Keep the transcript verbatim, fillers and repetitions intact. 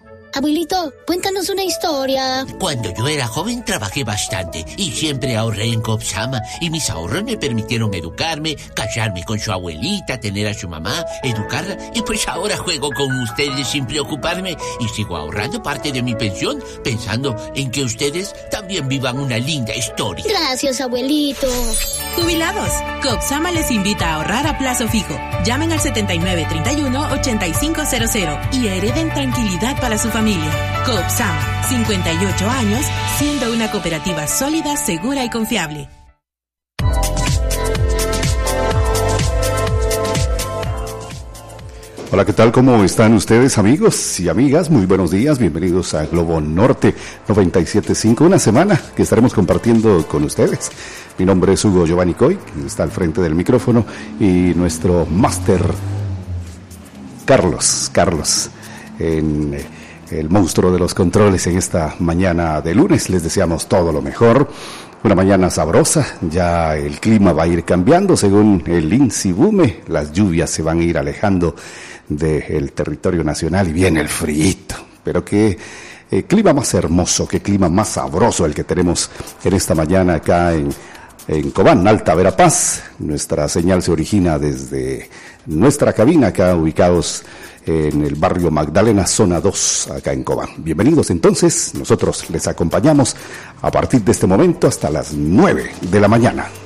Abuelito, cuéntanos una historia. Cuando yo era joven trabajé bastante y siempre ahorré en Copsama y mis ahorros me permitieron educarme, casarme con su abuelita, tener a su mamá, educarla y pues ahora juego con ustedes sin preocuparme y sigo ahorrando parte de mi pensión pensando en que ustedes también vivan una linda historia. Gracias, abuelito. Jubilados, Copsama les invita a ahorrar a plazo fijo. Llamen al setenta y nueve, treinta y uno, ochenta y cinco cero cero y hereden tranquilidad para su familia. Copsama, cincuenta y ocho años, siendo una cooperativa sólida, segura y confiable. Hola, ¿qué tal? ¿Cómo están ustedes, amigos y amigas? Muy buenos días, bienvenidos a Globo Norte noventa y siete punto cinco, una semana que estaremos compartiendo con ustedes. Mi nombre es Hugo Giovanni Coy, que está al frente del micrófono, y nuestro máster Carlos, Carlos, en el monstruo de los controles en esta mañana de lunes. Les deseamos todo lo mejor. Una mañana sabrosa, ya el clima va a ir cambiando según el INSIBUME, las lluvias se van a ir alejando del territorio nacional y viene el frío, pero qué eh, clima más hermoso, qué clima más sabroso el que tenemos en esta mañana acá en, en Cobán, Alta Verapaz. Nuestra señal se origina desde nuestra cabina acá ubicados en el barrio Magdalena, zona dos, acá en Cobán. Bienvenidos entonces, nosotros les acompañamos a partir de este momento hasta las nueve de la mañana.